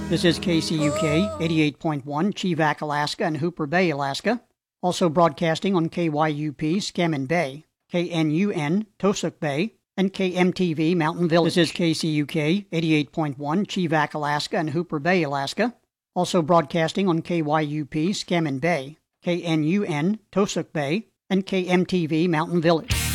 This is KCUK 88.1 Chivak, Alaska, and Hooper Bay, Alaska. Also broadcasting on KYUP Scammon Bay, KNUN Tosuk Bay, and KMTV Mountain Village. This is KCUK 88.1 Chivak, Alaska, and Hooper Bay, Alaska. Also broadcasting on KYUP Scammon Bay, KNUN Tosuk Bay, and KMTV Mountain Village.